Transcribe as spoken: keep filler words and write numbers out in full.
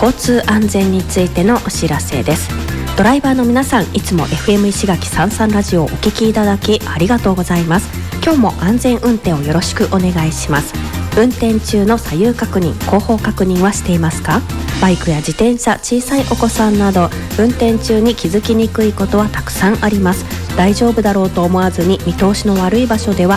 交通安全についてのお知らせです。ドライバーの皆さん、いつも エフエム 石垣さんさんラジオをお聞きいただきありがとうございます。今日も安全運転をよろしくお願いします。運転中の左右確認、後方確認はしていますか？バイクや自転車、小さいお子さんなど運転中に気づきにくいことはたくさんあります。大丈夫だろうと思わずに見通しの悪い場所では